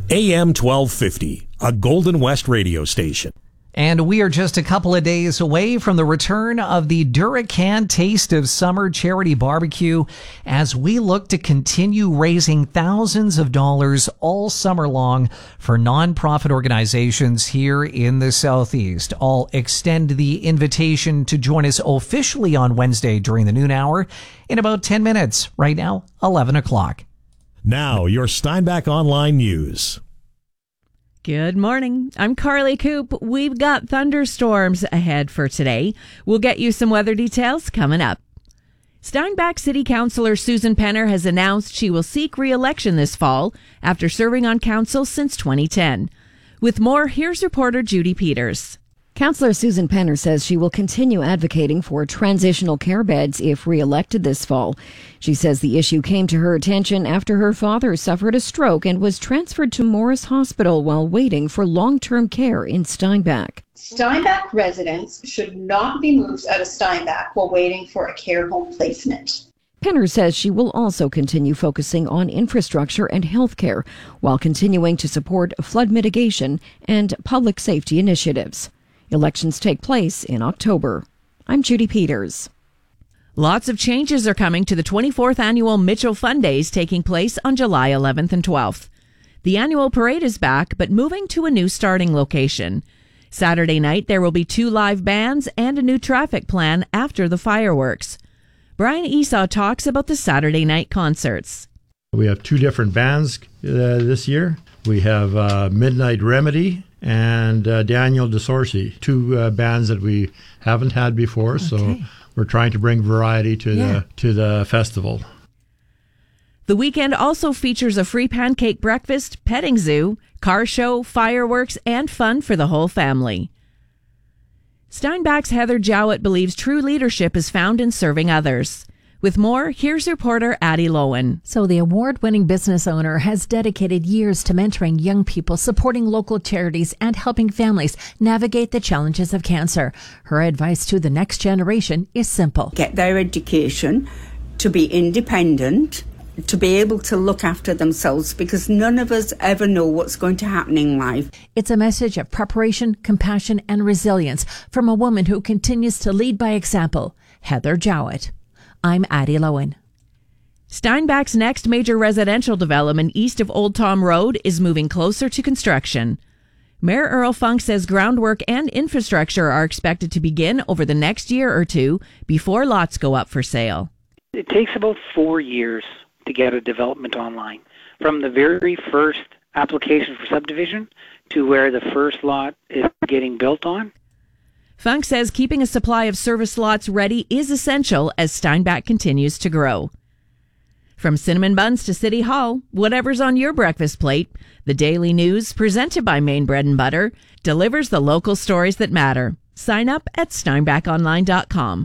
AM 1250, a Golden West radio station. And we are just a couple of days away from the return of the Duracan Taste of Summer charity barbecue as we look to continue raising thousands of dollars all summer long for nonprofit organizations here in the Southeast. I'll extend the invitation to join us officially on Wednesday during the noon hour in about 10 minutes. Right now, 11 o'clock. Now, your Steinbach Online News. Good morning. I'm Carly Coop. We've got thunderstorms ahead for today. We'll get you some weather details coming up. Steinbach City Councillor Susan Penner has announced she will seek re-election this fall after serving on council since 2010. With more, here's reporter Judy Peters. Councillor Susan Penner says she will continue advocating for transitional care beds if re-elected this fall. She says the issue came to her attention after her father suffered a stroke and was transferred to Morris Hospital while waiting for long-term care in Steinbach. Steinbach residents should not be moved out of Steinbach while waiting for a care home placement. Penner says she will also continue focusing on infrastructure and health care while continuing to support flood mitigation and public safety initiatives. Elections take place in October. I'm Judy Peters. Lots of changes are coming to the 24th annual Mitchell Fun Days taking place on July 11th and 12th. The annual parade is back, but moving to a new starting location. Saturday night, there will be 2 live bands and a new traffic plan after the fireworks. Brian Esau talks about the Saturday night concerts. We have 2 different bands this year. We have Midnight Remedy and Daniel DeSorcy, 2 bands that we haven't had before, so we're trying to bring variety to the festival. The weekend also features a free pancake breakfast, petting zoo, car show, fireworks, and fun for the whole family. Steinbach's Heather Jowett believes true leadership is found in serving others. With more, here's reporter Addie Lowen. So the award-winning business owner has dedicated years to mentoring young people, supporting local charities, and helping families navigate the challenges of cancer. Her advice to the next generation is simple. Get their education, to be independent, to be able to look after themselves, because none of us ever know what's going to happen in life. It's a message of preparation, compassion, and resilience from a woman who continues to lead by example, Heather Jowett. I'm Addie Lowen. Steinbach's next major residential development east of Old Tom Road is moving closer to construction. Mayor Earl Funk says groundwork and infrastructure are expected to begin over the next year or 2 before lots go up for sale. It takes about 4 years to get a development online, from the very first application for subdivision to where the first lot is getting built on. Funk says keeping a supply of service lots ready is essential as Steinbach continues to grow. From cinnamon buns to City Hall, whatever's on your breakfast plate, the Daily News, presented by Maine Bread and Butter, delivers the local stories that matter. Sign up at steinbachonline.com.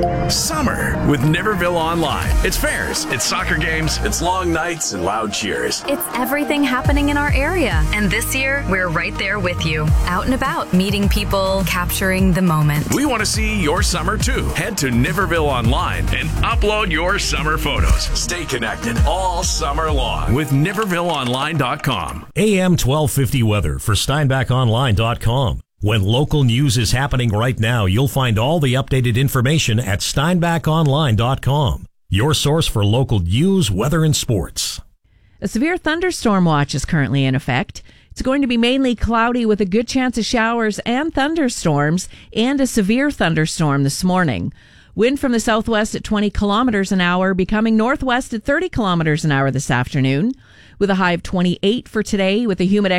Summer with Niverville Online. It's fairs, it's soccer games, it's long nights and loud cheers. It's everything happening in our area. And this year, we're right there with you. Out and about, meeting people, capturing the moment. We want to see your summer too. Head to Niverville Online and upload your summer photos. Stay connected all summer long with NivervilleOnline.com. AM 1250 weather for SteinbachOnline.com. When local news is happening right now, you'll find all the updated information at SteinbachOnline.com. Your source for local news, weather, and sports. A severe thunderstorm watch is currently in effect. It's going to be mainly cloudy with a good chance of showers and thunderstorms and a severe thunderstorm this morning. Wind from the southwest at 20 kilometers an hour, becoming northwest at 30 kilometers an hour this afternoon, with a high of 28 for today with a humid